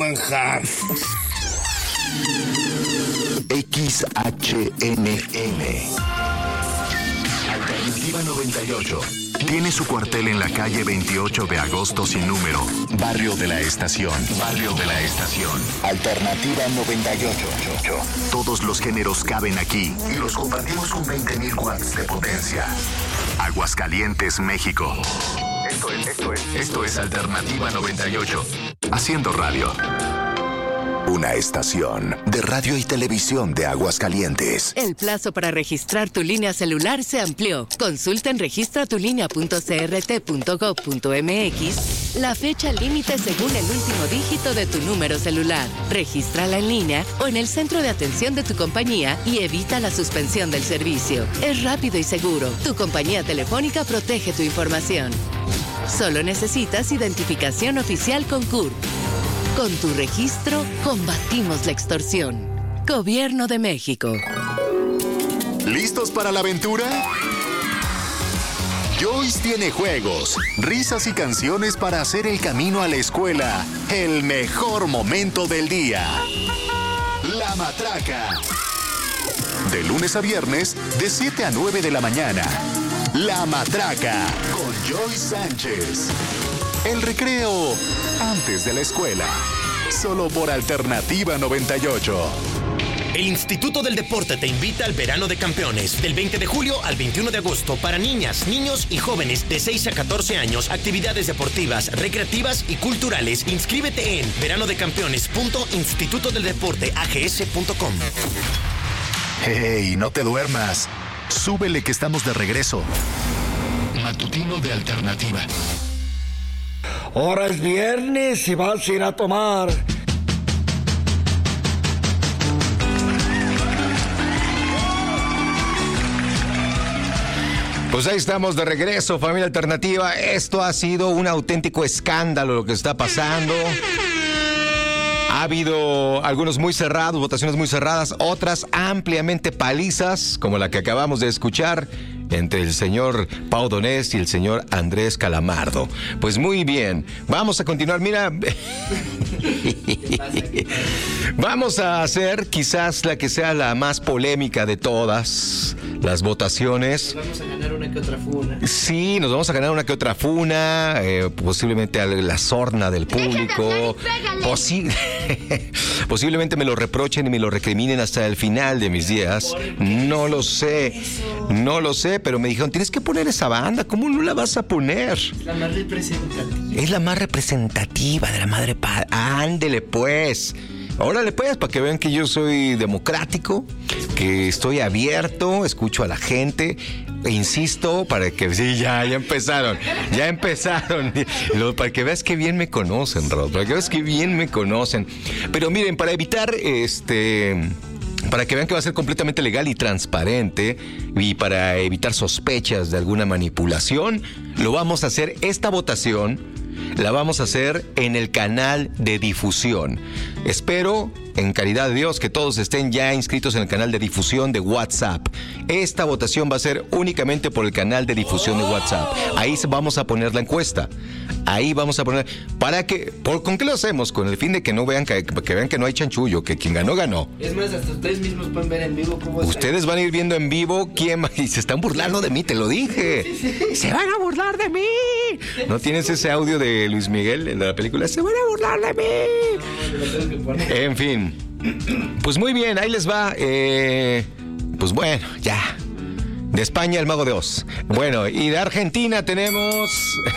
naranja. XHNN Alternativa 98 tiene su cuartel en la calle 28 de agosto sin número, Barrio de la Estación. Barrio de la Estación. Alternativa 98. Todos los géneros caben aquí y los compartimos con 20,000 watts de potencia. Aguascalientes, México. Esto es Alternativa 98. Haciendo radio. Una estación de radio y televisión de Aguascalientes. El plazo para registrar tu línea celular se amplió. Consulta en registratulinea.crt.gov.mx la fecha límite según el último dígito de tu número celular. Regístrala en línea o en el centro de atención de tu compañía y evita la suspensión del servicio. Es rápido y seguro. Tu compañía telefónica protege tu información. Solo necesitas identificación oficial con CURP. Con tu registro, combatimos la extorsión. Gobierno de México. ¿Listos para la aventura? Joyce tiene juegos, risas y canciones para hacer el camino a la escuela el mejor momento del día. La Matraca. De lunes a viernes, de 7 a 9 de la mañana. La Matraca, con Joyce Sánchez. El recreo antes de la escuela. Solo por Alternativa 98. El Instituto del Deporte te invita al Verano de Campeones, del 20 de julio al 21 de agosto, para niñas, niños y jóvenes de 6 a 14 años, actividades deportivas, recreativas y culturales. Inscríbete en veranodecampeones.institutodeldeporteags.com. ¡Hey, no te duermas! Súbele que estamos de regreso. Matutino de Alternativa. Ahora es viernes y vas a ir a tomar. Pues ahí estamos de regreso, familia Alternativa. Esto ha sido un auténtico escándalo lo que está pasando. Ha habido algunos muy cerrados, votaciones muy cerradas, otras ampliamente palizas, como la que acabamos de escuchar, entre el señor Pau Donés y el señor Andrés Calamardo. Pues muy bien, vamos a continuar. Mira, vamos a hacer quizás la que sea la más polémica de todas las votaciones. Nos vamos a ganar una que otra funa. Sí, nos vamos a ganar una que otra funa, posiblemente la sorna del público. Posiblemente me lo reprochen y me lo recriminen hasta el final de mis días. No lo sé, pero me dijeron, tienes que poner esa banda, ¿cómo no la vas a poner? La más representativa. Es la más representativa de la madre padre. Ándele pues. Órale pues, para que vean que yo soy democrático, que estoy abierto, escucho a la gente, e insisto, para que... Sí, ya empezaron. Para que veas que bien me conocen, Rod, para que veas que bien me conocen. Pero miren, para evitar para que vean que va a ser completamente legal y transparente y para evitar sospechas de alguna manipulación, lo vamos a hacer, esta votación la vamos a hacer en el canal de difusión. Espero, en caridad de Dios, que todos estén ya inscritos en el canal de difusión de WhatsApp. Esta votación va a ser únicamente por el canal de difusión de WhatsApp. Ahí vamos a poner la encuesta. Ahí vamos a poner... ¿Con qué lo hacemos? Con el fin de que no vean que vean que no hay chanchullo, que quien ganó, ganó. Es más, hasta ustedes mismos pueden ver en vivo cómo... Ustedes van a ir viendo en vivo quién... Y se están burlando de mí, te lo dije. Sí. ¡Se van a burlar de mí! ¿No tienes ese audio de Luis Miguel en la película? ¡Se van a burlar de mí! No, lo tengo que poner. En fin. Pues muy bien, ahí les va. Pues bueno, ya. De España, el Mago de Oz. Bueno, y de Argentina tenemos...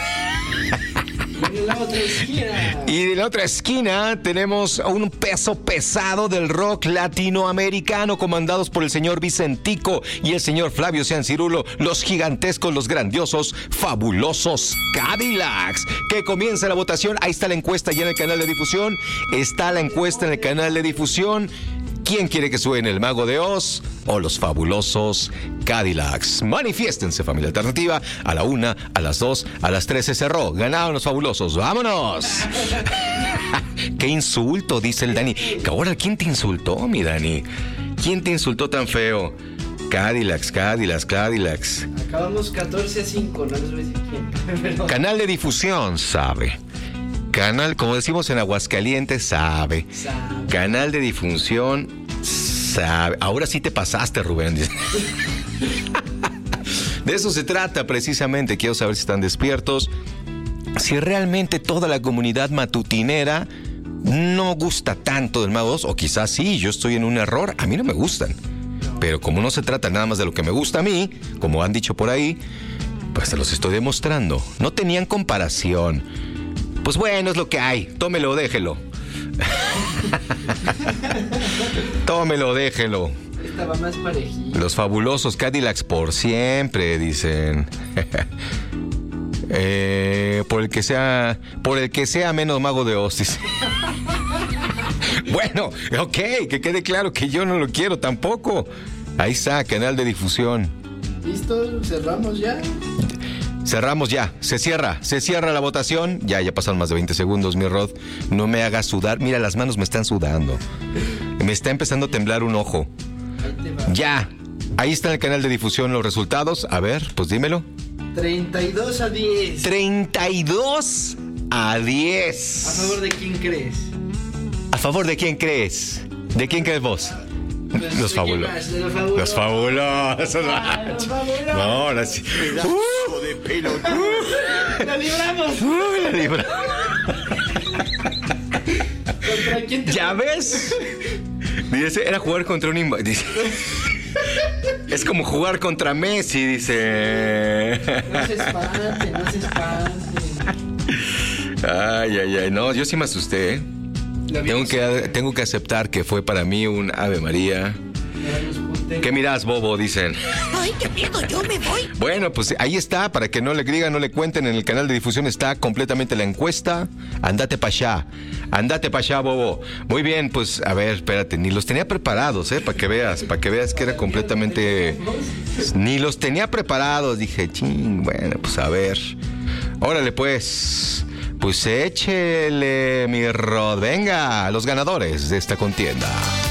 Y de la otra esquina tenemos un peso pesado del rock latinoamericano, comandados por el señor Vicentico y el señor Flavio Ciancirulo, los gigantescos, los grandiosos, fabulosos Cadillacs. Que comienza la votación. Ahí está la encuesta ya en el canal de difusión. Está la encuesta en el canal de difusión. ¿Quién quiere que suene, el Mago de Oz o los fabulosos Cadillacs? Manifiéstense, familia Alternativa. A la 1, a las 2, a las 3 se cerró. Ganaron los fabulosos. ¡Vámonos! ¡Qué insulto!, dice el Dani. Ahora, ¿quién te insultó, mi Dani? ¿Quién te insultó tan feo? Cadillacs. Acabamos 14-5, no les voy a decir quién. Pero... Canal de difusión, sabe. Canal, como decimos en Aguascalientes, sabe. Canal de difusión, sabe. Ahora sí te pasaste, Rubén. De eso se trata precisamente. Quiero saber si están despiertos. Si realmente toda la comunidad matutinera no gusta tanto del Mago 2, o quizás sí, yo estoy en un error. A mí no me gustan. Pero como no se trata nada más de lo que me gusta a mí, como han dicho por ahí, pues se los estoy demostrando. No tenían comparación. Pues bueno, es lo que hay. Tómelo, déjelo. Tómelo, déjelo. Estaba más parejito. Los fabulosos Cadillacs por siempre, dicen. Por el que sea menos Mago de Oz, dice. Bueno, ok, que quede claro que yo no lo quiero tampoco. Ahí está, canal de difusión. ¿Listo? ¿Cerramos ya? Cerramos ya, se cierra la votación. Ya pasaron más de 20 segundos, mi Rod. No me hagas sudar. Mira, las manos me están sudando. Me está empezando a temblar un ojo. Ya, ahí está en el canal de difusión los resultados. A ver, pues dímelo. 32-10. 32-10. ¿A favor de quién crees? ¿A favor de quién crees? ¿De quién crees vos? Pues, Los fabulosos. Los fabulosos. No, ahora sí. de pelota. ¡La libramos! La libra. ¿Contra quién te ¿Ya ves? Dice, era jugar contra un... Dice, es como jugar contra Messi, dice. No se espante, no se espante. Ay. No, yo sí me asusté, ¿eh? Tengo que aceptar que fue para mí un Ave María. ¿Qué mirás, bobo? Dicen. ¡Ay, qué miedo! ¡Yo me voy! Bueno, pues ahí está, para que no le digan, no le cuenten, en el canal de difusión está completamente la encuesta. Andate para allá, bobo. Muy bien, pues a ver, espérate, ni los tenía preparados, para que veas que era completamente... Ni los tenía preparados, dije, ching, bueno, pues a ver. Órale, pues échele, mi Rod, venga, los ganadores de esta contienda.